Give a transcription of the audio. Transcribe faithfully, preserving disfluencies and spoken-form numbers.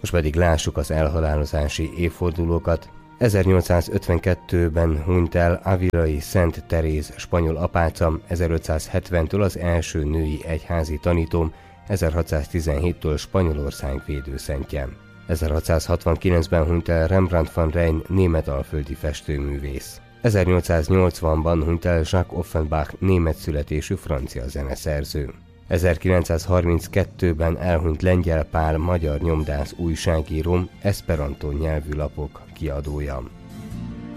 Most pedig lássuk az elhalálozási évfordulókat. ezernyolcszázötvenkettőben hunyt el Avilai Szent Teréz spanyol apáca, ezerötszázhetventől az első női egyházi tanító, ezerhatszáztizenhéttől Spanyolország védőszentje. ezerhatszázhatvankilencben hunyt el Rembrandt van Rijn német alföldi festőművész. ezernyolcszáznyolcvanban hunyt el Jacques Offenbach német születésű francia zeneszerző. ezerkilencszázharminckettőben elhunyt Lengyel Pál magyar nyomdász újságíró, eszperantó nyelvű lapok kiadója.